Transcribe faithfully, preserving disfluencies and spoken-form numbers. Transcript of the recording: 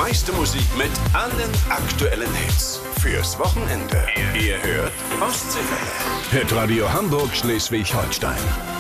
meiste Musik mit allen aktuellen Hits. Fürs Wochenende. Ihr hört Ostseewelle. Hitradio Hamburg, Schleswig-Holstein.